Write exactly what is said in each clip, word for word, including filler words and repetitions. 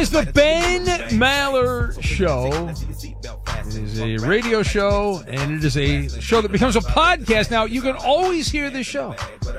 is the Ben Maller Show. It is a radio show, and it is a show that becomes a podcast. Now, you can always hear this show.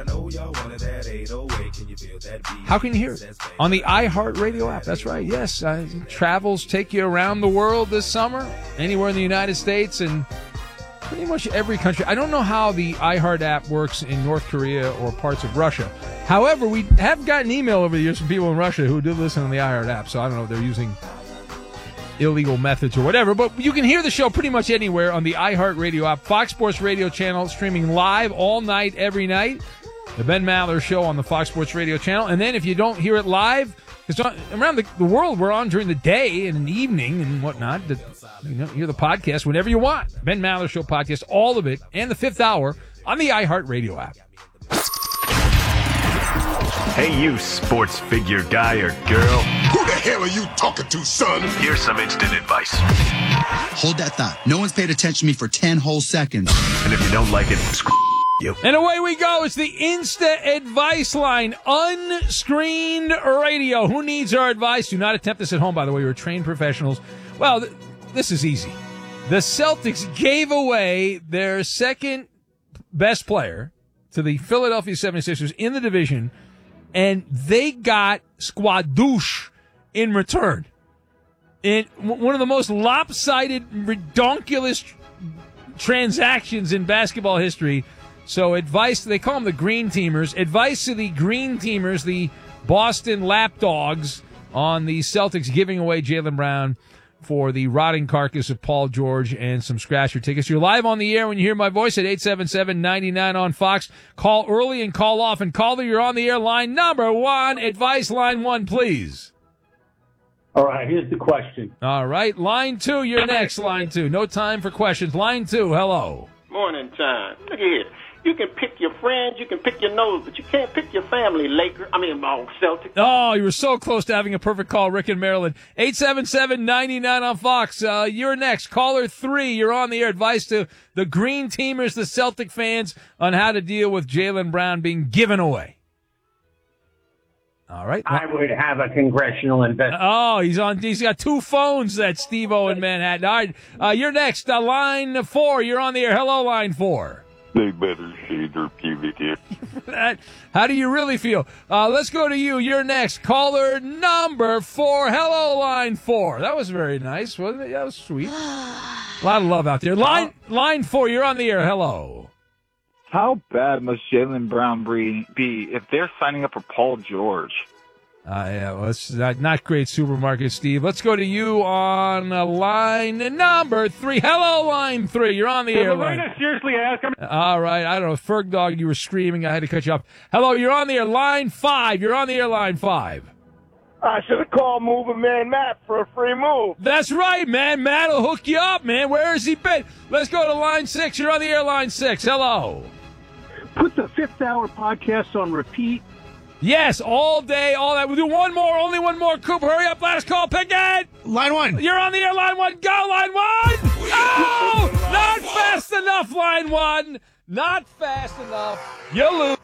How can you hear it? On the iHeartRadio app. That's right. Yes. Uh, travels take you around the world this summer, anywhere in the United States, and pretty much every country. I don't know how the iHeart app works in North Korea or parts of Russia. However, we have gotten email over the years from people in Russia who do listen on the iHeart app, so I don't know if they're using illegal methods or whatever. But you can hear the show pretty much anywhere on the iHeart Radio app. Fox Sports Radio channel, streaming live all night, every night. The Ben Maller Show on the Fox Sports Radio channel. And then if you don't hear it live, because around the, the world we're on during the day and in the evening and whatnot, the, you know, hear the podcast whenever you want. Ben Maller Show podcast, all of it, and the fifth hour on the iHeart Radio app. Hey, you sports figure guy or girl. Who the hell are you talking to, son? Here's some instant advice. Hold that thought. No one's paid attention to me for ten whole seconds. And if you don't like it, screw you. And away we go. It's the Insta Advice Line. Unscreened radio. Who needs our advice? Do not attempt this at home, by the way. You're trained professionals. Well, th- this is easy. The Celtics gave away their second best player to the Philadelphia seventy-sixers in the division, and they got squadouche in return. In one of the most lopsided, redonkulous transactions in basketball history. So advice, they call them the Green Teamers. Advice to the Green Teamers, the Boston Lapdogs, on the Celtics giving away Jaylen Brown for the rotting carcass of Paul George and some scratcher tickets. You're live on the air when you hear my voice at eight seven seven, nine nine on Fox. Call early and call often. Caller, you're on the air. Line number one, advice line one, please. All right, here's the question. All right, line two, you're next, line two. No time for questions. Line two, hello. Morning time. Look at here. You can pick your friends, you can pick your nose, but you can't pick your family, Laker. I mean, oh, Celtics. Oh, you were so close to having a perfect call, Rick in Maryland. eight seven seven, nine nine on Fox. Uh, you're next. Caller three, you're on the air. Advice to the Green Teamers, the Celtic fans, on how to deal with Jaylen Brown being given away. All right. I would have a congressional investigation. Oh, he's on. He's got two phones, that Steve-O in Manhattan. All right, uh, you're next. Uh, line four, you're on the air. Hello, line four. They better shave their pubic hair. How do you really feel? Uh, let's go to you. You're next. Caller number four. Hello, line four. That was very nice, wasn't it? That was sweet. A lot of love out there. Line line four, you're on the air. Hello. How bad must Jaylen Brown be if they're signing up for Paul George? Uh, yeah, well, it's not, not great supermarket, Steve. Let's go to you on uh, line number three. Hello, line three. You're on the air. Lorena seriously ask him. All right. I don't know. Ferg Dog, you were screaming. I had to cut you off. Hello, you're on the air. Line five. You're on the air, line five. I should have called Moving Man Matt for a free move. That's right, man. Matt will hook you up, man. Where has he been? Let's go to line six. You're on the air, line six. Hello. Put the fifth hour podcast on repeat. Yes, all day, all that. We'll do one more, only one more. Cooper, hurry up. Last call. Pick it. Line one. You're on the air, line one. Go, line one. Oh, not fast enough, line one. Not fast enough. You lose.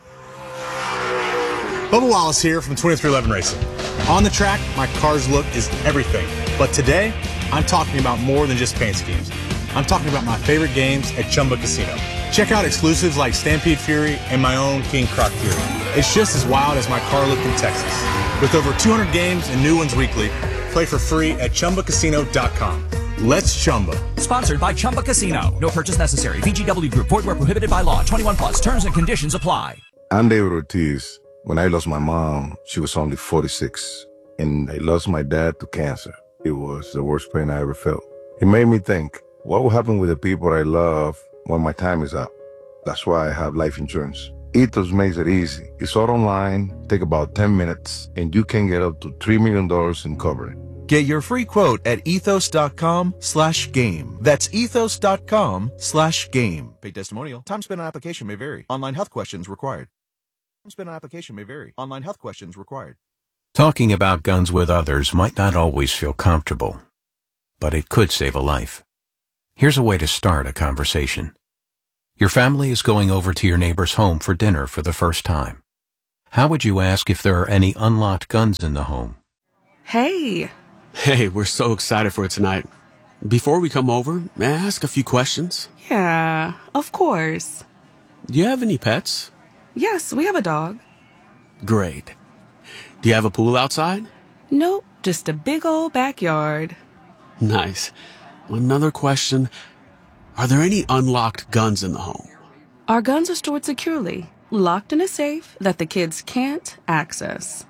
Bubba Wallace here from twenty-three eleven Racing. On the track, my car's look is everything. But today, I'm talking about more than just paint schemes. I'm talking about my favorite games at Chumba Casino. Check out exclusives like Stampede Fury and my own King Croc Fury. It's just as wild as my car look in Texas. With over two hundred games and new ones weekly, play for free at Chumba Casino dot com. Let's Chumba. Sponsored by Chumba Casino. No purchase necessary. V G W Group. Void where prohibited by law. twenty-one plus. Terms and conditions apply. I'm David Ortiz. When I lost my mom, she was only forty-six. And I lost my dad to cancer. It was the worst pain I ever felt. It made me think, what will happen with the people I love when my time is up? That's why I have life insurance. Ethos makes it easy. It's all online, take about ten minutes, and you can get up to three million dollars in coverage. Get your free quote at ethos.com slash game. That's ethos.com slash game. Paid testimonial. Time spent on application may vary. Online health questions required. Time spent on application may vary. Online health questions required. Talking about guns with others might not always feel comfortable, but it could save a life. Here's a way to start a conversation. Your family is going over to your neighbor's home for dinner for the first time. How would you ask if there are any unlocked guns in the home? Hey, Hey, we're so excited for tonight. Before we come over, may I ask a few questions? Yeah, of course. Do you have any pets? Yes, we have a dog. Great. Do you have a pool outside? Nope, just a big old backyard. Nice. Another question. Are there any unlocked guns in the home? Our guns are stored securely, locked in a safe that the kids can't access.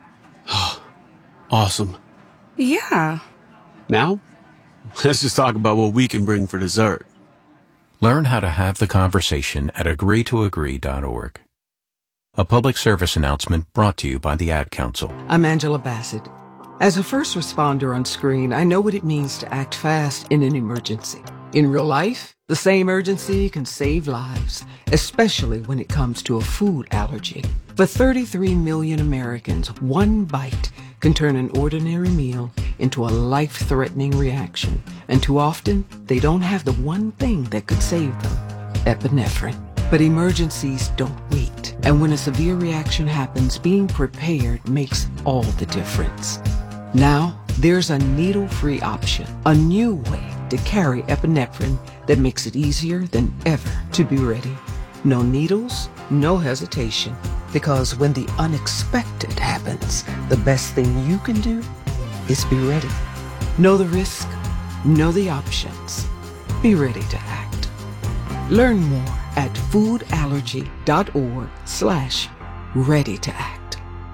Awesome. Yeah. Now, let's just talk about what we can bring for dessert. Learn how to have the conversation at agree to agree dot org. A public service announcement brought to you by the Ad Council. I'm Angela Bassett. As a first responder on screen, I know what it means to act fast in an emergency. In real life, the same urgency can save lives, especially when it comes to a food allergy. For thirty-three million Americans, one bite can turn an ordinary meal into a life-threatening reaction. And too often, they don't have the one thing that could save them, epinephrine. But emergencies don't wait. And when a severe reaction happens, being prepared makes all the difference. Now, there's a needle-free option, a new way to carry epinephrine that makes it easier than ever to be ready. No needles, no hesitation. Because when the unexpected happens, the best thing you can do is be ready. Know the risk, know the options. Be ready to act. Learn more at foodallergy.org slash ready to act.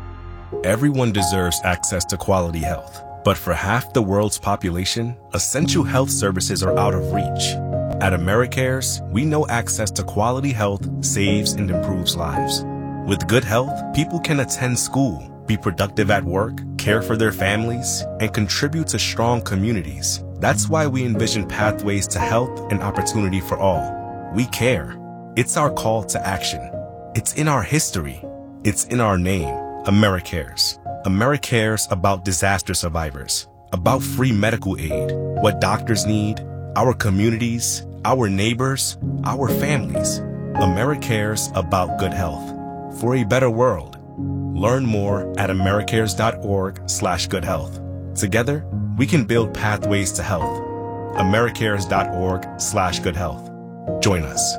Everyone deserves access to quality health. But for half the world's population, essential health services are out of reach. At AmeriCares, we know access to quality health saves and improves lives. With good health, people can attend school, be productive at work, care for their families, and contribute to strong communities. That's why we envision pathways to health and opportunity for all. We care. It's our call to action. It's in our history. It's in our name, AmeriCares. AmeriCares about disaster survivors, about free medical aid, what doctors need, our communities, our neighbors, our families. AmeriCares about good health. For a better world. Learn more at americares.org slash good health. Together, we can build pathways to health. americares.org slash good health. Join us.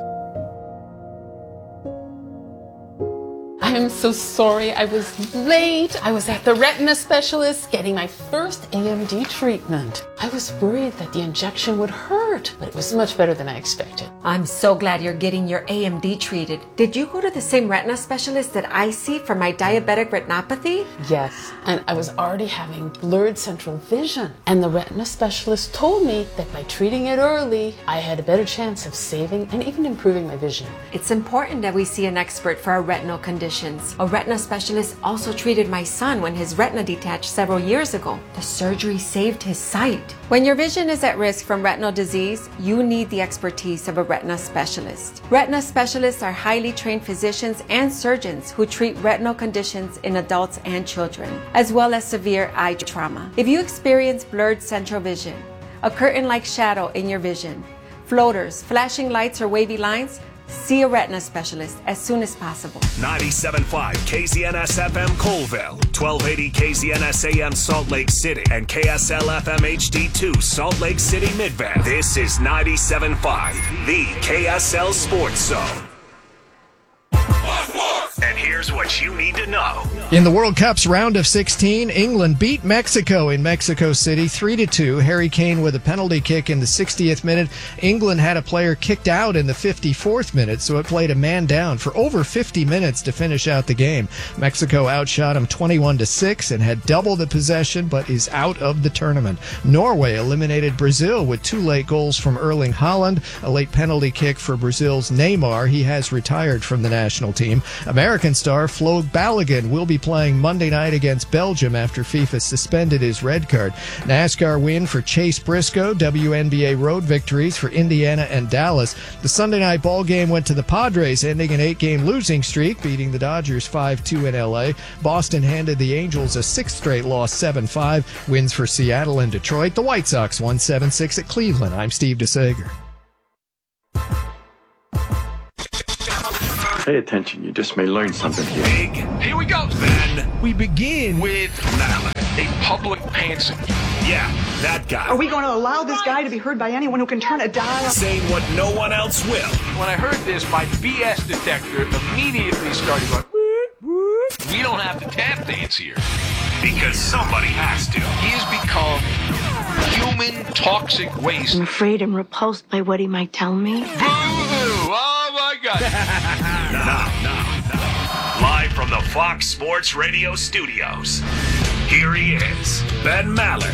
I am so sorry I was late. I was at the retina specialist getting my first A M D treatment. I was worried that the injection would hurt, but it was much better than I expected. I'm so glad you're getting your A M D treated. Did you go to the same retina specialist that I see for my diabetic retinopathy? Yes, and I was already having blurred central vision. And the retina specialist told me that by treating it early, I had a better chance of saving and even improving my vision. It's important that we see an expert for our retinal conditions. A retina specialist also treated my son when his retina detached several years ago. The surgery saved his sight. When your vision is at risk from retinal disease, you need the expertise of a retina specialist. Retina specialists are highly trained physicians and surgeons who treat retinal conditions in adults and children, as well as severe eye trauma. If you experience blurred central vision, a curtain-like shadow in your vision, floaters, flashing lights, or wavy lines, see a retina specialist as soon as possible. ninety-seven point five K Z N S F M Colville, twelve eighty K Z N S A M Salt Lake City, and K S L F M H D two Salt Lake City Midvale. This is ninety-seven point five, the K S L Sports Zone. And here's what you need to know. In the World Cup's round of sixteen, England beat Mexico in Mexico City three to two. Harry Kane with a penalty kick in the sixtieth minute. England had a player kicked out in the fifty-fourth minute, so it played a man down for over fifty minutes to finish out the game. Mexico outshot them twenty-one to six and had double the possession, but is out of the tournament. Norway eliminated Brazil with two late goals from Erling Haaland, a late penalty kick for Brazil's Neymar. He has retired from the national team. American star Flo Balogun will be playing Monday night against Belgium after FIFA suspended his red card. NASCAR win for Chase Briscoe, W N B A road victories for Indiana and Dallas. The Sunday night ball game went to the Padres, ending an eight-game losing streak, beating the Dodgers five two in L A. Boston handed the Angels a sixth straight loss, seven five. Wins for Seattle and Detroit. The White Sox won seven six at Cleveland. I'm Steve DeSager. Pay attention, you just may learn something here. Big. Here we go. Then we begin with Mallet, a public pantsuit. Yeah, that guy. Are we going to allow this guy to be heard by anyone who can turn a dial? Saying what no one else will. When I heard this, my B S detector immediately started going, we don't have to tap dance here. Because somebody has to. He has become human toxic waste. I'm afraid I'm repulsed by what he might tell me. Boo! Oh, my God. Now, now, now. Live from the Fox Sports Radio studios, here he is, Ben Maller.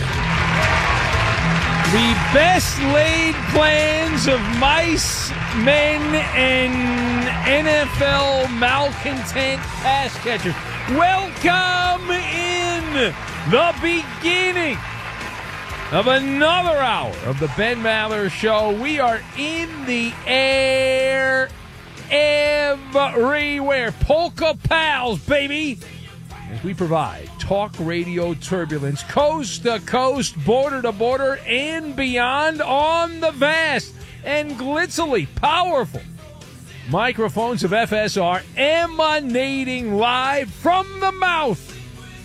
The best laid plans of mice, men, and N F L malcontent pass catchers. Welcome in the beginning of another hour of the Ben Maller Show. We are in the air everywhere. Polka Pals, baby. As we provide talk radio turbulence coast to coast, border to border, and beyond on the vast and glitzily powerful microphones of F S R emanating live from the mouth.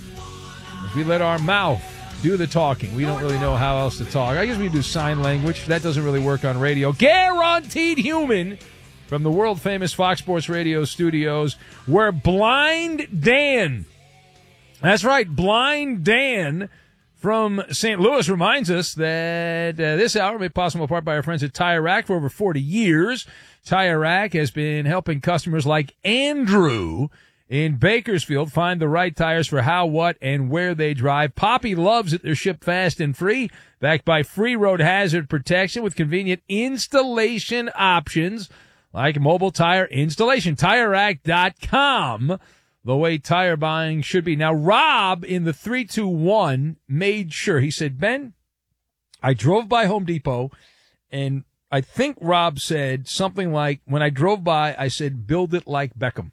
As we let our mouth do the talking, we don't really know how else to talk. I guess we do sign language. That doesn't really work on radio. Guaranteed human from the world-famous Fox Sports Radio studios, where Blind Dan, that's right, Blind Dan from Saint Louis reminds us that uh, this hour made possible in part by our friends at Tire Rack for over forty years. Tire Rack has been helping customers like Andrew in Bakersfield find the right tires for how, what, and where they drive. Poppy loves that they're shipped fast and free, backed by free road hazard protection with convenient installation options like mobile tire installation. Tire Rack dot com, the way tire buying should be. Now, Rob in the three two one made sure. He said, Ben, I drove by Home Depot, and I think Rob said something like, when I drove by, I said, build it like Beckham.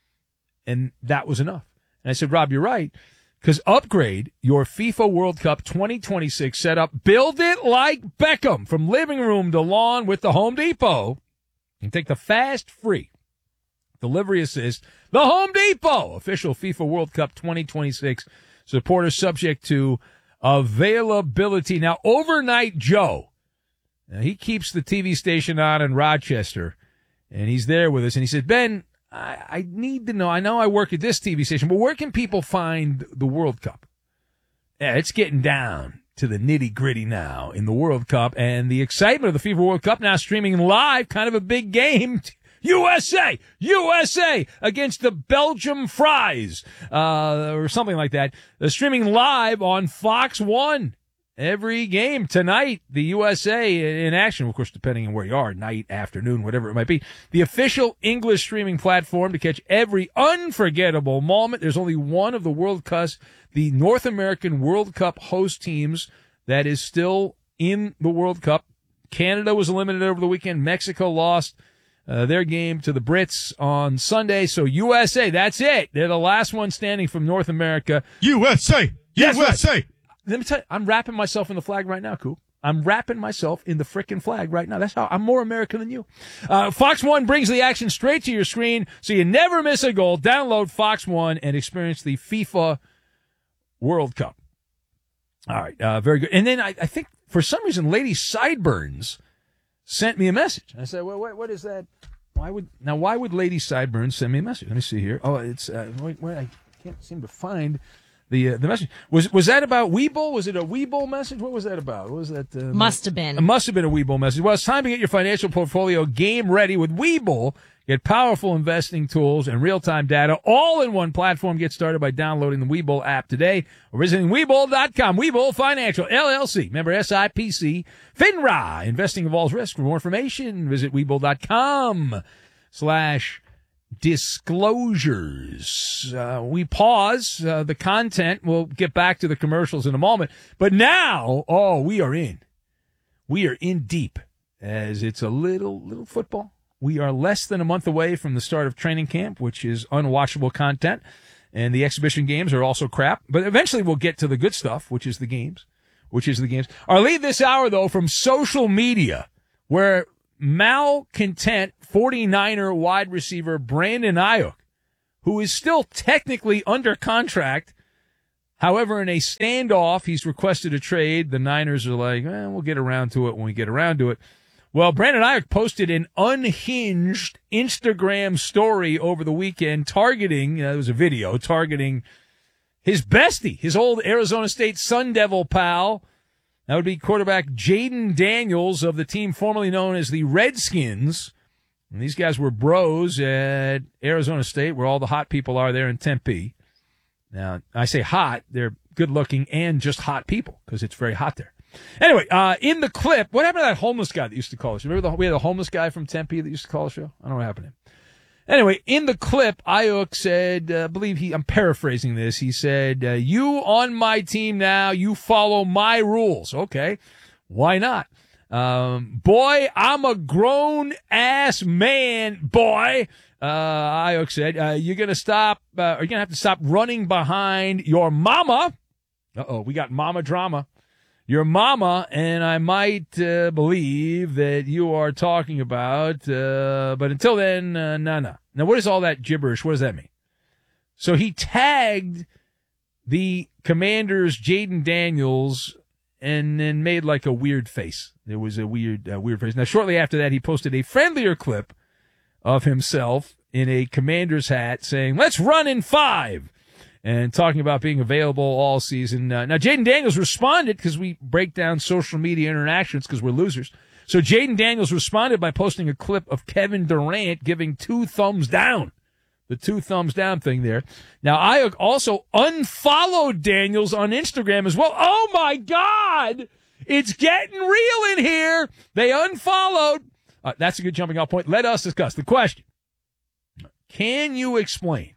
And that was enough. And I said, Rob, you're right, because upgrade your FIFA World Cup twenty twenty-six setup. Build it like Beckham from living room to lawn with the Home Depot. And take the fast, free delivery assist. The Home Depot, official FIFA World Cup twenty twenty-six supporter, subject to availability. Now, Overnight Joe, now he keeps the T V station on in Rochester, and he's there with us. And he said, Ben, I, I need to know, I know I work at this T V station, but where can people find the World Cup? Yeah, it's getting down to the nitty-gritty now in the World Cup, and the excitement of the FIFA World Cup now streaming live, kind of a big game. U S A, U S A against the Belgium Fries, uh, or something like that. They're streaming live on Fox one. Every game tonight, the U S A in action, of course, depending on where you are, night, afternoon, whatever it might be. The official English streaming platform to catch every unforgettable moment. There's only one of the World Cup, the North American World Cup host teams that is still in the World Cup. Canada was eliminated over the weekend. Mexico lost uh, their game to the Brits on Sunday. So U S A, that's it. They're the last one standing from North America. U S A! Yes, U S A! right. Let me tell you, I'm wrapping myself in the flag right now, Coop. I'm wrapping myself in the frickin' flag right now. That's how I'm more American than you. Uh, Fox one brings the action straight to your screen, so you never miss a goal. Download Fox one and experience the FIFA World Cup. All right, uh, very good. And then I, I think for some reason, Lady Sideburns sent me a message. I said, "Well, what, what is that? Why would now? Why would Lady Sideburns send me a message? Let me see here. Oh, it's uh, wait, wait, I can't seem to find." The uh, the message was was that about Weeble? Was it a Weeble message? What was that about? What was that? Uh, must have been. It must have been a Weeble message. Well, it's time to get your financial portfolio game ready with Weeble. Get powerful investing tools and real time data all in one platform. Get started by downloading the Weeble app today or visiting Weeble dot com. Weeble Financial L L C, member S I P C, FINRA. Investing involves risk. For more information, visit Weeble dot com slash disclosures. Uh, we pause uh, the content. We'll get back to the commercials in a moment. But now, oh, we are in. We are in deep as it's a little, little football. We are less than a month away from the start of training camp, which is unwatchable content. And the exhibition games are also crap. But eventually we'll get to the good stuff, which is the games, which is the games. Our lead this hour, though, from social media, where malcontent forty-niner wide receiver Brandon Ayuk, who is still technically under contract, However, in a standoff, he's requested a trade. The Niners are like, eh, we'll get around to it when we get around to it. Well, Brandon Ayuk posted an unhinged Instagram story over the weekend targeting, uh, it was a video, targeting his bestie, his old Arizona State Sun Devil pal. That would be quarterback Jaden Daniels of the team formerly known as the Redskins. And these guys were bros at Arizona State, where all the hot people are there in Tempe. Now, I say hot, they're good-looking and just hot people, because it's very hot there. Anyway, uh, in the clip, what happened to that homeless guy that used to call us? Remember the, we had a homeless guy from Tempe that used to call the show? I don't know what happened to him. Anyway, in the clip, Ayuk said, uh, I believe he, I'm paraphrasing this, he said, uh, you on my team now, you follow my rules. Okay, why not? Um, boy, I'm a grown-ass man, boy. Uh, Ayuk said, uh, you're going to stop, uh, you're going to have to stop running behind your mama. Uh-oh, we got mama drama. Your mama, and I might uh, believe that you are talking about, uh, but until then, uh, no, no. Now, what is all that gibberish? What does that mean? So he tagged the Commanders' Jaden Daniels and then made like a weird face. There was a weird, uh, weird face. Now, shortly after that, he posted a friendlier clip of himself in a Commanders hat saying, let's run in five. And talking about being available all season. Uh, now, Jaden Daniels responded, because we break down social media interactions because we're losers. So Jaden Daniels responded by posting a clip of Kevin Durant giving two thumbs down. The two thumbs down thing there. Now, Ayuk also unfollowed Daniels on Instagram as well. Oh, my God! It's getting real in here. They unfollowed. Uh, that's a good jumping off point. Let us discuss the question. Can you explain,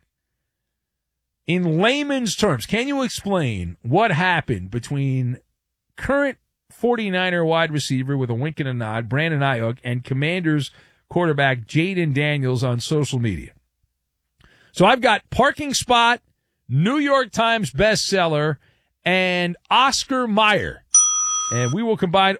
in layman's terms, can you explain what happened between current 49er wide receiver with a wink and a nod, Brandon Ayuk, and Commanders quarterback Jaden Daniels on social media? So I've got parking spot, New York Times bestseller, and Oscar Mayer. And we will combine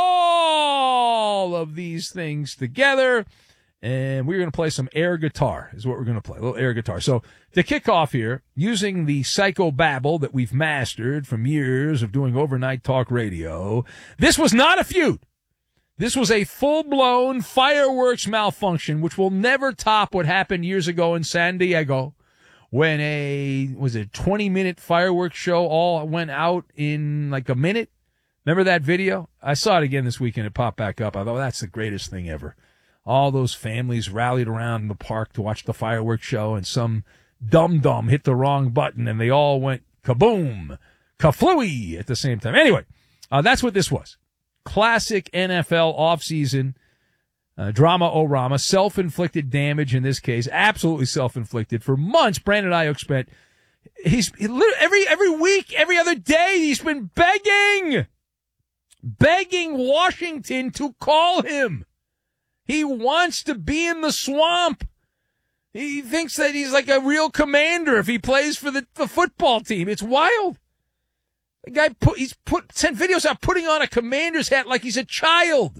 all of these things together, and we're going to play some air guitar is what we're going to play, a little air guitar. So to kick off here, using the psychobabble that we've mastered from years of doing overnight talk radio, this was not a feud. This was a full-blown fireworks malfunction, which will never top what happened years ago in San Diego when a, was it twenty-minute fireworks show all went out in like a minute? Remember that video? I saw it again this weekend. It popped back up. I thought, that's the greatest thing ever. All those families rallied around the park to watch the fireworks show, and some dum-dum hit the wrong button, and they all went kaboom, kaflooey at the same time. Anyway, uh, that's what this was. Classic N F L offseason uh, drama-o-rama, self-inflicted damage in this case, absolutely self-inflicted. For months, Brandon Ayuk spent, he's he, every every week, every other day, he's been begging, begging Washington to call him. He wants to be in the swamp. He thinks that he's like a real commander if he plays for the, the football team. It's wild. The guy put, he's put, sent videos out putting on a commander's hat like he's a child.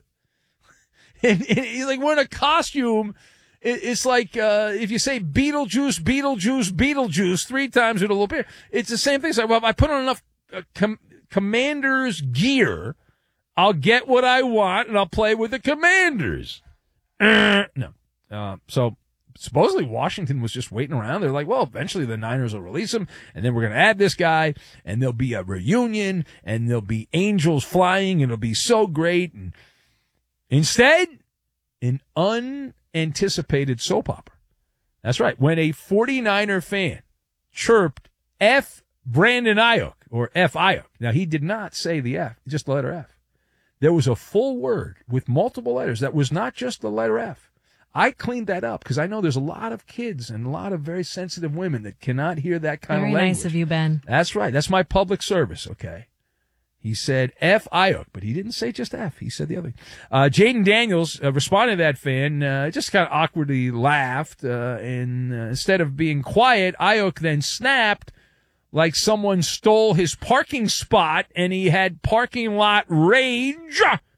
And, and he's like wearing a costume. It, it's like, uh, if you say Beetlejuice, Beetlejuice, Beetlejuice three times, it'll appear. It's the same thing. It's like, well, if I put on enough uh, com- commander's gear, I'll get what I want and I'll play with the Commanders. Uh, no. Uh, so supposedly Washington was just waiting around. They're like, well, eventually the Niners will release him, and then we're going to add this guy, and there'll be a reunion, and there'll be angels flying, and it'll be so great. And instead, an unanticipated soap opera. That's right. When a 49er fan chirped F Brandon Ayuk, or F Ayuk. Now, he did not say the F, just the letter F. There was a full word with multiple letters that was not just the letter F. I cleaned that up because I know there's a lot of kids and a lot of very sensitive women that cannot hear that kind Very of language. nice of you, Ben. That's right. That's my public service, okay? He said F Ayuk, but he didn't say just F. He said the other. Uh, Jaden Daniels uh, responded to that fan, uh, just kind of awkwardly laughed, uh, and uh, instead of being quiet, Ayuk then snapped like someone stole his parking spot and he had parking lot rage.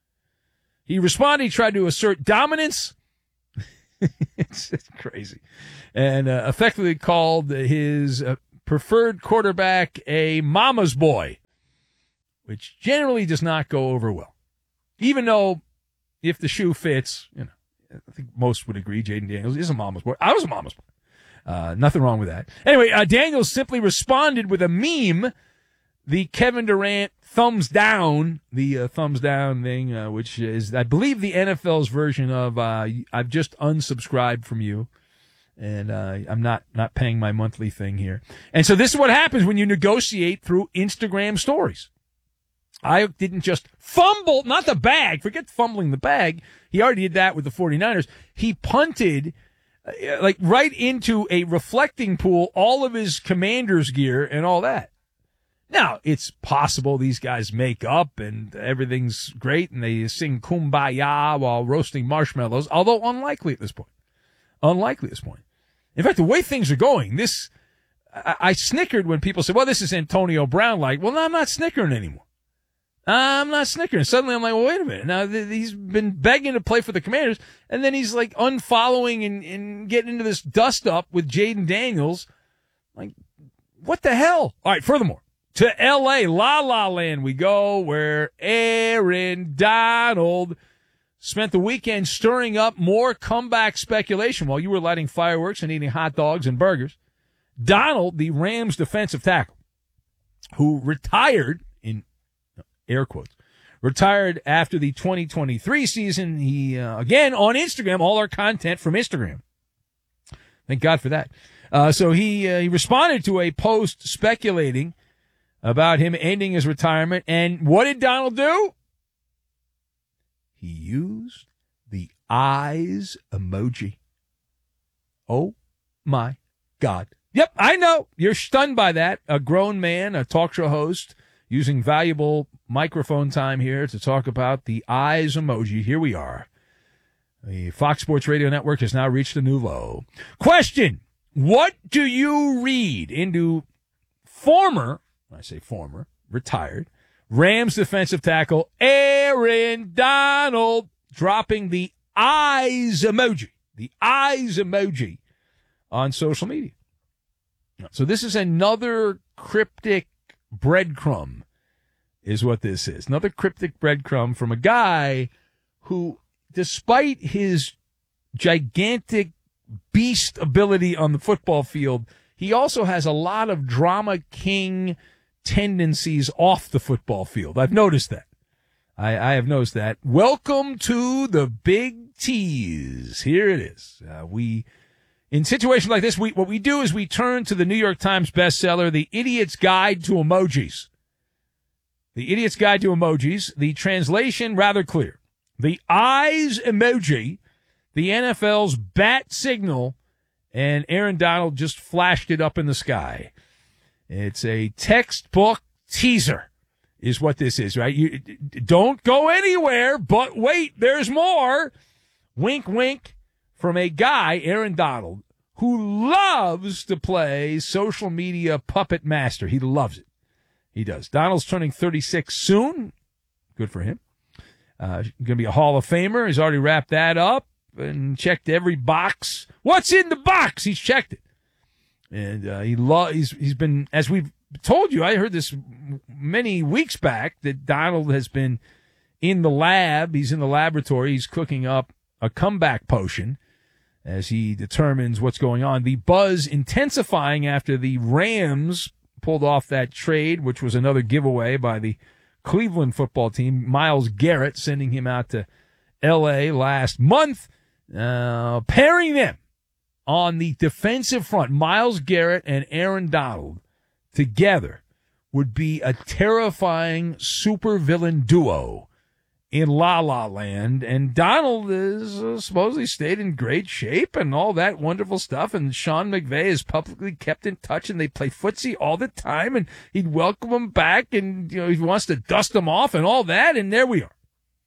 He responded, he tried to assert dominance. it's, it's crazy. And uh, effectively called his uh, preferred quarterback a mama's boy, which generally does not go over well. Even though if the shoe fits, you know, I think most would agree Jaden Daniels is a mama's boy. I was a mama's boy. Uh, nothing wrong with that. Anyway, uh, Daniels simply responded with a meme, the Kevin Durant thumbs down, the uh, thumbs down thing, uh, which is, I believe, the N F L's version of uh, I've just unsubscribed from you, and uh, I'm not, not paying my monthly thing here. And so this is what happens when you negotiate through Instagram stories. I didn't just fumble, not the bag, forget fumbling the bag. He already did that with the 49ers. He punted uh, like right into a reflecting pool, all of his Commanders gear and all that. Now, it's possible these guys make up and everything's great and they sing Kumbaya while roasting marshmallows, although unlikely at this point. Unlikely at this point. In fact, the way things are going, this, I, I snickered when people said, well, this is Antonio Brown like. Well, no, I'm not snickering anymore. I'm not snickering. Suddenly I'm like, well, wait a minute. Now, th- he's been begging to play for the Commanders, and then he's like unfollowing and, and getting into this dust up with Jaden Daniels. Like, what the hell? All right, furthermore, to L A, La La Land we go, where Aaron Donald spent the weekend stirring up more comeback speculation while you were lighting fireworks and eating hot dogs and burgers. Donald, the Rams defensive tackle, who retired in air quotes, retired after the twenty twenty-three season. He, uh, again, on Instagram, all our content from Instagram. Thank God for that. Uh, so he, uh, he responded to a post speculating about him ending his retirement. And what did Donald do? He used the eyes emoji. Oh my God. Yep, I know. You're stunned by that. A grown man, a talk show host, using valuable microphone time here to talk about the eyes emoji. Here we are. The Fox Sports Radio Network has now reached a new low. Question: what do you read into former, I say former, retired, Rams defensive tackle Aaron Donald dropping the eyes emoji, the eyes emoji on social media? So this is another cryptic breadcrumb, is what this is. Another cryptic breadcrumb from a guy who, despite his gigantic beast ability on the football field, he also has a lot of drama king tendencies off the football field. I've noticed that. I, I have noticed that. Welcome to the Big Tease. Here it is. Uh, we, in situations like this, we what we do is we turn to the New York Times bestseller, The Idiot's Guide to Emojis. The Idiot's Guide to Emojis. The translation, rather clear. The eyes emoji, the N F L's bat signal, and Aaron Donald just flashed it up in the sky. It's a textbook teaser is what this is, right? You don't go anywhere, but wait, there's more. Wink, wink from a guy, Aaron Donald, who loves to play social media puppet master. He loves it. He does. Donald's turning thirty-six soon. Good for him. Uh, going to be a Hall of Famer. He's already wrapped that up and checked every box. What's in the box? He's checked it. And uh, he lo- he's he's been, as we've told you, I heard this many weeks back, that Donald has been in the lab. He's in the laboratory. He's cooking up a comeback potion as he determines what's going on. The buzz intensifying after the Rams pulled off that trade, which was another giveaway by the Cleveland football team. Myles Garrett sending him out to L A last month, uh, pairing them on the defensive front. Myles Garrett and Aaron Donald together would be a terrifying supervillain duo in La La Land. And Donald is uh, supposedly stayed in great shape and all that wonderful stuff. And Sean McVay is publicly kept in touch, and they play footsie all the time. And he'd welcome him back, and you know he wants to dust him off and all that. And there we are.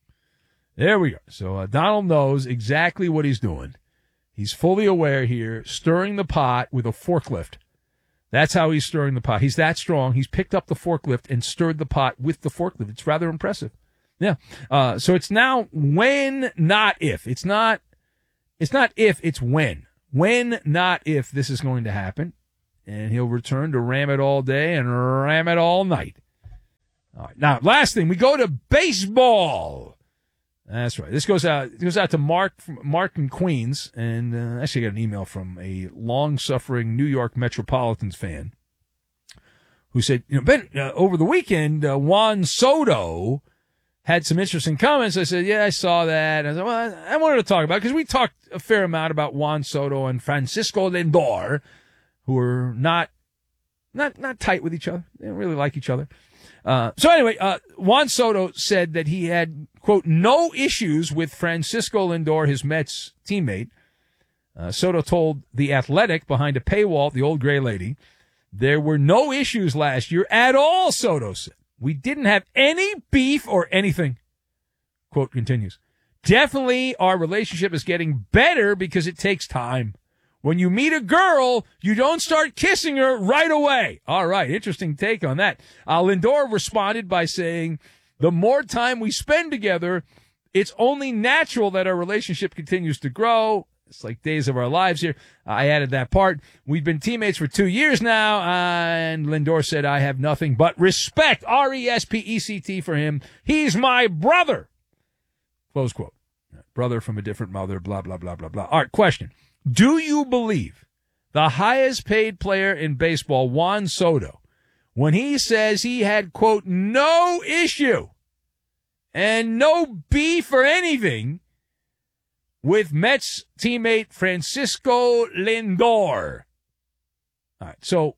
There we are. So uh, Donald knows exactly what he's doing. He's fully aware here, stirring the pot with a forklift. That's how he's stirring the pot. He's that strong. He's picked up the forklift and stirred the pot with the forklift. It's rather impressive. Yeah. Uh, so it's now when, not if. It's not, it's not if, it's when. When, not if this is going to happen. and he'll return to ram it all day and ram it all night. All right. Now, last thing, we go to baseball. That's right. This goes out. It goes out to Mark, Mark in Queens, and uh, actually got an email from a long-suffering New York Metropolitans fan who said, "You know, Ben, uh, over the weekend, uh, Juan Soto had some interesting comments." I said, "Yeah, I saw that." I said, "Well, I, I wanted to talk about it because we talked a fair amount about Juan Soto and Francisco Lindor, who are not not not tight with each other. They don't really like each other." Uh, so anyway, uh, Juan Soto said that he had, quote, no issues with Francisco Lindor, his Mets teammate. Uh, Soto told The Athletic behind a paywall, the old gray lady, there were no issues last year at all, Soto said. We didn't have any beef or anything. Quote continues. Definitely our relationship is getting better because it takes time. When you meet a girl, you don't start kissing her right away. All right, interesting take on that. Uh, Lindor responded by saying, the more time we spend together, it's only natural that our relationship continues to grow. It's like days of our lives here. I added that part. We've been teammates for two years now, and Lindor said, I have nothing but respect, R E S P E C T, for him. He's my brother. Close quote. Brother from a different mother, blah, blah, blah, blah, blah. All right, question. Do you believe the highest paid player in baseball, Juan Soto, when he says he had, quote, no issue and no beef or anything with Mets teammate Francisco Lindor? All right, so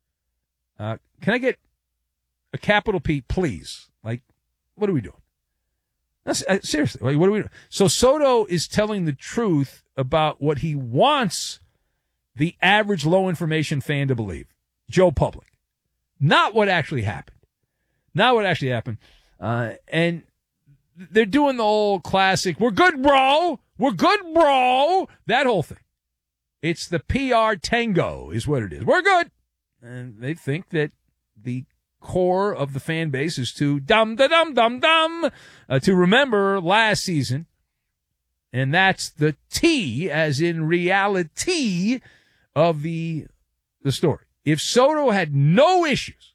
uh, can I get a capital P, please? Like, what are we doing? That's, uh, seriously, like, what are we doing? So Soto is telling the truth about what he wants the average low information fan to believe. Joe Public. Not what actually happened. Not what actually happened. Uh, and they're doing the old classic, we're good, bro. We're good, bro. That whole thing. It's the P R tango is what it is. We're good. And they think that the core of the fan base is too dum da dum dum dum uh, to remember last season. And that's the T, as in reality, of the the story. If Soto had no issues,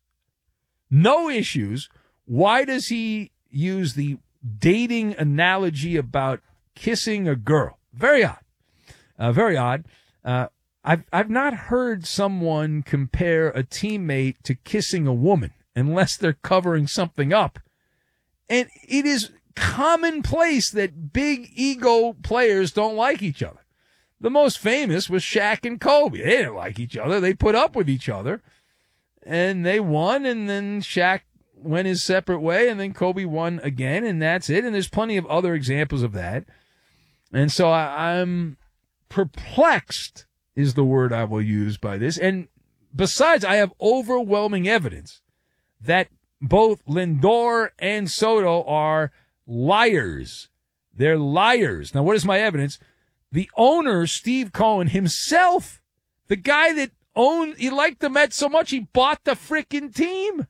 no issues, why does he use the dating analogy about kissing a girl? Very odd. Uh, very odd. Uh, I've I've not heard someone compare a teammate to kissing a woman unless they're covering something up. And it is commonplace that big ego players don't like each other. The most famous was Shaq and Kobe. They didn't like each other. They put up with each other. And they won, and then Shaq went his separate way, and then Kobe won again, and that's it. And there's plenty of other examples of that. And so I, I'm perplexed is the word I will use by this. And besides, I have overwhelming evidence that both Lindor and Soto are liars. They're liars. Now, what is my evidence? The owner, Steve Cohen himself, the guy that owned, he liked the Mets so much, he bought the frickin' team.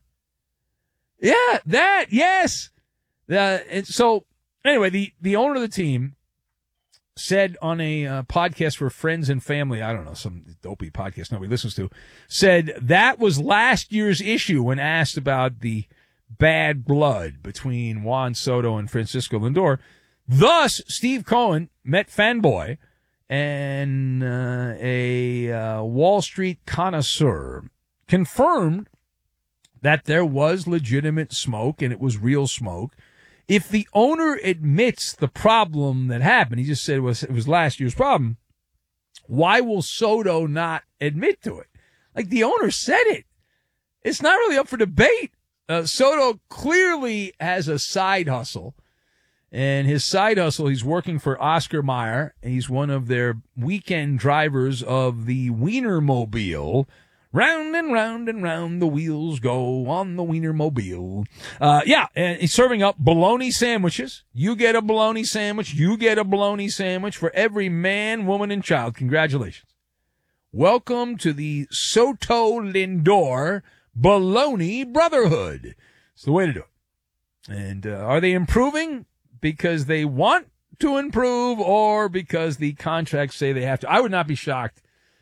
Yeah, that, yes. Uh, and so, anyway, the, the owner of the team said on a uh, podcast for friends and family, I don't know, some dopey podcast nobody listens to, said that was last year's issue when asked about the bad blood between Juan Soto and Francisco Lindor. Thus, Steve Cohen, Met fanboy, and uh, a uh, Wall Street connoisseur, confirmed that there was legitimate smoke and it was real smoke. If the owner admits the problem that happened, he just said it was, it was last year's problem, why will Soto not admit to it? Like, the owner said it. It's not really up for debate. Uh, Soto clearly has a side hustle. And his side hustle, he's working for Oscar Mayer. He's one of their weekend drivers of the Wienermobile. Round and round and round the wheels go on the Wienermobile. Uh, yeah, and he's serving up bologna sandwiches. You get a bologna sandwich. You get a bologna sandwich for every man, woman, and child. Congratulations. Welcome to the Soto Lindor Bologna Brotherhood. It's the way to do it. And uh, are they improving because they want to improve or because the contracts say they have to? I would not be shocked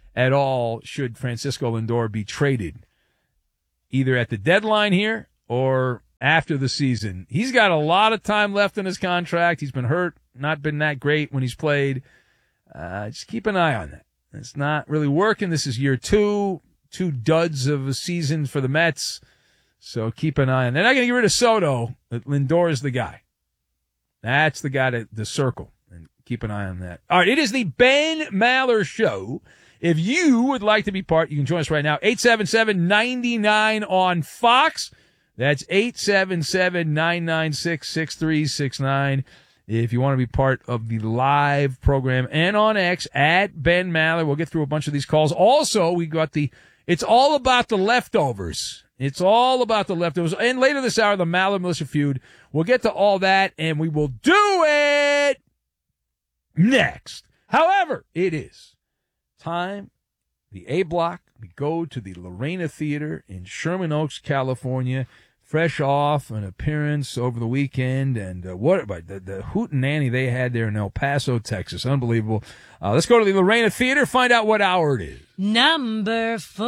at all should Francisco Lindor be traded, either at the deadline here or after the season. He's got a lot of time left in his contract. He's been hurt, not been that great when he's played. Uh, just keep an eye on that. It's not really working. This is year two, two duds of a season for the Mets. So keep an eye on that. They're not going to get rid of Soto. Lindor is the guy. That's the guy to, to circle. And keep an eye on that. All right, it is the Ben Maller Show. If you would like to be part, you can join us right now. eight seven seven, nine nine on Fox. That's eight seven seven, nine nine six, six three six nine. If you want to be part of the live program, and on X at Ben Maller. We'll get through a bunch of these calls. Also, we got the, it's all about the leftovers. It's all about the leftovers. And later this hour, the Maller Militia feud. We'll get to all that, and we will do it next. However, it is time, the A Block. We go to the Lorena Theater in Sherman Oaks, California, fresh off an appearance over the weekend, and uh, what the, the hootenanny they had there in El Paso, Texas. Unbelievable. Uh, let's go to the Lorena Theater, find out what hour it is. Number four.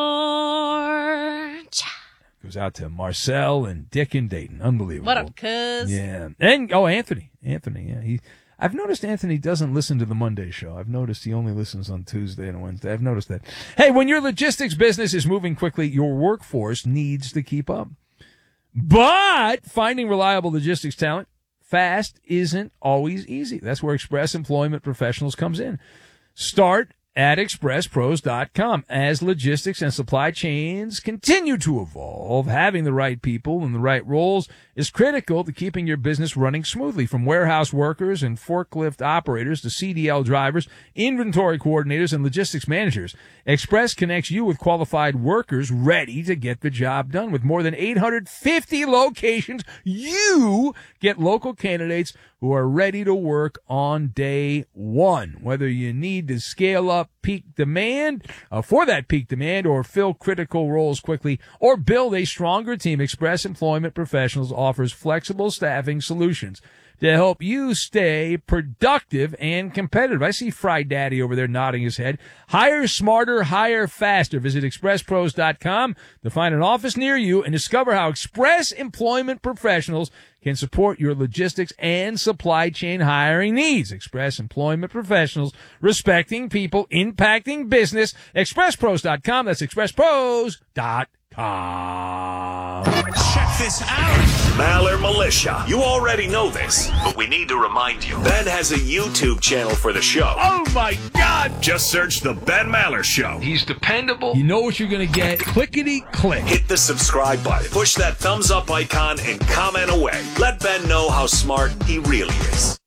Goes out to Marcel and Dick and Dayton. Unbelievable. What up, cuz? Yeah. And, oh, Anthony. Anthony, yeah. He, I've noticed Anthony doesn't listen to the Monday show. I've noticed he only listens on Tuesday and Wednesday. I've noticed that. Hey, when your logistics business is moving quickly, your workforce needs to keep up. But finding reliable logistics talent fast isn't always easy. That's where Express Employment Professionals comes in. Start at express pros dot com. As logistics and supply chains continue to evolve, having the right people in the right roles is critical to keeping your business running smoothly. From warehouse workers and forklift operators to C D L drivers, inventory coordinators, and logistics managers, Express connects you with qualified workers ready to get the job done. With more than eight hundred fifty locations, you get local candidates who are ready to work on day one. Whether you need to scale up peak demand, uh, for that peak demand, or fill critical roles quickly, or build a stronger team, Express Employment Professionals offers flexible staffing solutions to help you stay productive and competitive. I see Fry Daddy over there nodding his head. Hire smarter, hire faster. Visit express pros dot com to find an office near you and discover how Express Employment Professionals can support your logistics and supply chain hiring needs. Express Employment Professionals, respecting people, impacting business. express pros dot com. That's express pros dot com. Check this out. Maller Militia. You already know this, but we need to remind you. Ben has a YouTube channel for the show. Oh, my God. Just search The Ben Maller Show. He's dependable. You know what you're going to get. Clickety click. Hit the subscribe button. Push that thumbs up icon and comment away. Let Ben know how smart he really is.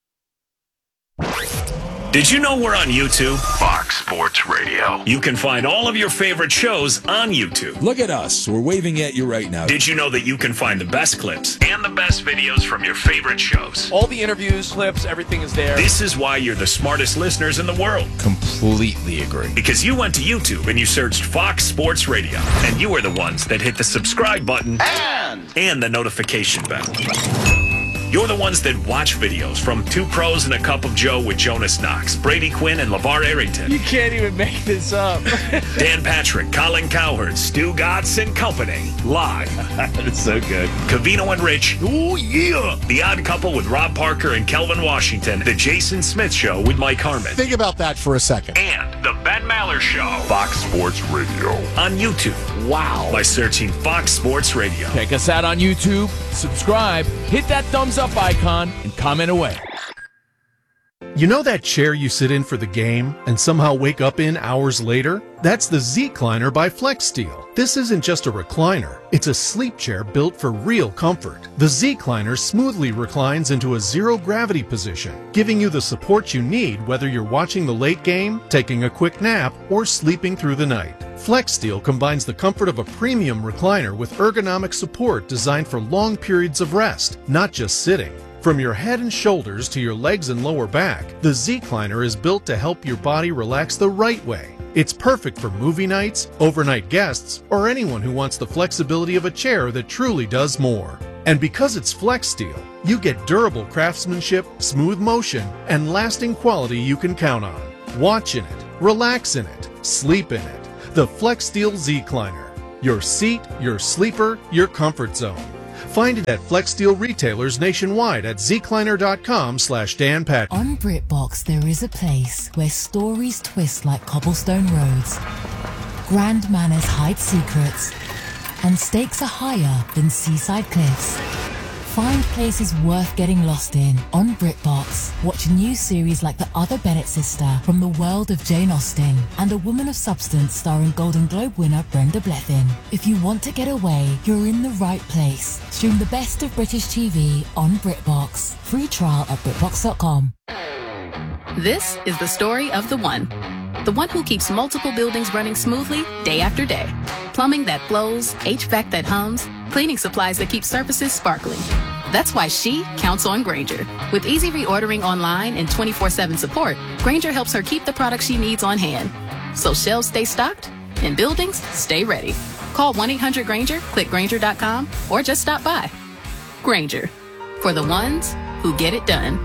Did you know we're on YouTube? Fox Sports Radio. You can find all of your favorite shows on YouTube. Look at us. We're waving at you right now. Did you know that you can find the best clips and the best videos from your favorite shows? All the interviews, clips, everything is there. This is why you're the smartest listeners in the world. Completely agree. Because you went to YouTube and you searched Fox Sports Radio, and you were the ones that hit the subscribe button and, and the notification bell. You're the ones that watch videos from Two Pros and a Cup of Joe with Jonas Knox, Brady Quinn, and LeVar Arrington. You can't even make this up. Dan Patrick, Colin Cowherd, Stu Gatz and Company. Live. That's so good. Cavino and Rich. Oh, yeah. The Odd Couple with Rob Parker and Kelvin Washington. The Jason Smith Show with Mike Harmon. Think about that for a second. And The Ben Maller Show. Fox Sports Radio. On YouTube. Wow. By searching Fox Sports Radio. Check us out on YouTube. Subscribe. Hit that thumbs up icon and comment away. You know that chair you sit in for the game and somehow wake up in hours later? That's the Z-Cliner by FlexSteel. This isn't just a recliner. It's a sleep chair built for real comfort. The Z-Cliner smoothly reclines into a zero-gravity position, giving you the support you need whether you're watching the late game, taking a quick nap, or sleeping through the night. FlexSteel combines the comfort of a premium recliner with ergonomic support designed for long periods of rest, not just sitting. From your head and shoulders to your legs and lower back, the Z-Cliner is built to help your body relax the right way. It's perfect for movie nights, overnight guests, or anyone who wants the flexibility of a chair that truly does more. And because it's FlexSteel, you get durable craftsmanship, smooth motion, and lasting quality you can count on. Watch in it, relax in it, sleep in it. The FlexSteel Z-Cliner. Your seat, your sleeper, your comfort zone. Find it at FlexSteel retailers nationwide at zcliner.com slash Dan Patrick. On BritBox, there is a place where stories twist like cobblestone roads, grand manners hide secrets, and stakes are higher than seaside cliffs. Find places worth getting lost in on BritBox. Watch new series like The Other Bennett Sister from the world of Jane Austen and A Woman of Substance starring Golden Globe winner Brenda Blethyn. If you want to get away, you're in the right place. Stream the best of British T V on BritBox. Free trial at BritBox dot com. This is the story of the one. The one who keeps multiple buildings running smoothly day after day. Plumbing that flows, H V A C that hums, cleaning supplies that keep surfaces sparkling. That's why she counts on Grainger. With easy reordering online and twenty-four seven support, Grainger helps her keep the products she needs on hand. So shelves stay stocked and buildings stay ready. Call one eight hundred Grainger, click Grainger dot com, or just stop by. Grainger, for the ones who get it done.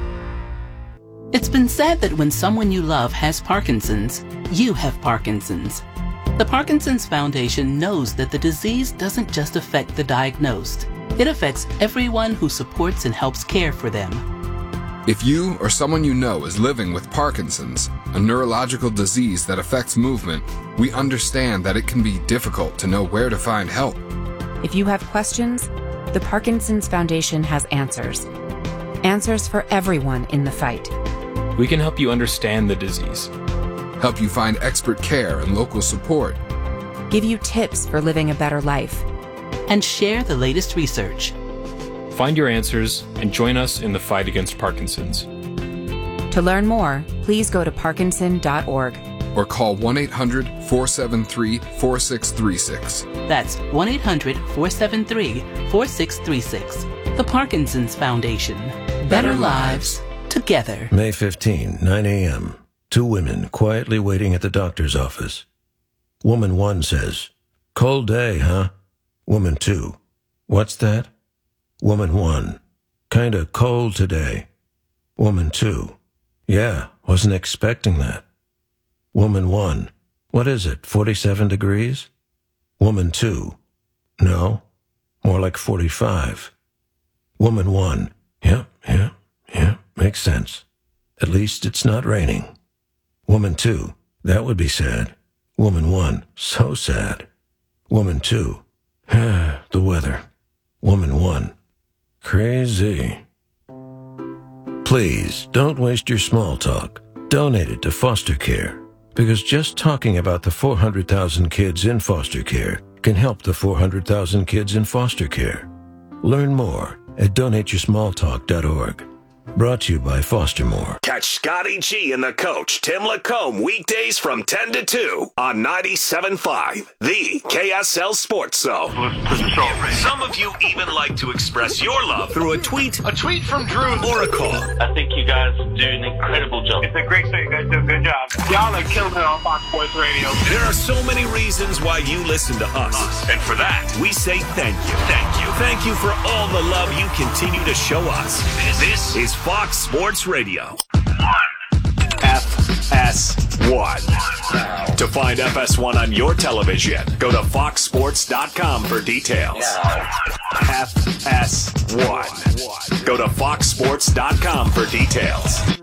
It's been said that when someone you love has Parkinson's, you have Parkinson's. The Parkinson's Foundation knows that the disease doesn't just affect the diagnosed. It affects everyone who supports and helps care for them. If you or someone you know is living with Parkinson's, a neurological disease that affects movement, we understand that it can be difficult to know where to find help. If you have questions, the Parkinson's Foundation has answers. Answers for everyone in the fight. We can help you understand the disease, help you find expert care and local support, give you tips for living a better life, and share the latest research. Find your answers and join us in the fight against Parkinson's. To learn more, please go to parkinson dot org or call one eight hundred, four seven three, four six three six. That's one eight hundred, four seven three, four six three six. The Parkinson's Foundation. Better lives together. May fifteenth, nine a.m. Two women quietly waiting at the doctor's office. Woman one says, "Cold day, huh?" Woman two, "What's that?" Woman one, "Kinda cold today." Woman two, "Yeah, wasn't expecting that." Woman one, "What is it, forty-seven degrees?" Woman two, "No, more like forty-five." Woman one, "Yeah, yeah, yeah, makes sense. At least it's not raining." Woman two, "That would be sad." Woman one, "So sad." Woman two, "The weather." Woman one, "Crazy." Please, don't waste your small talk. Donate it to foster care. Because just talking about the four hundred thousand kids in foster care can help the four hundred thousand kids in foster care. Learn more at donate your small talk dot org. Brought to you by Fostermore. Catch Scotty G and the coach, Tim Lacombe, weekdays from ten to two on ninety-seven point five, the K S L Sports Zone. Some of you even like to express your love through a tweet, a tweet from Drew, or a call. I think you guys do an incredible job. It's a great show. You guys do a good job. Y'all are killing it on Fox Sports Radio. There are so many reasons why you listen to us. And for that, we say thank you. Thank you. Thank you for all the love you continue to show us. This is Fox Sports Radio. F S one. To find F S one on your television, go to fox sports dot com for details. F S one. Go to fox sports dot com for details.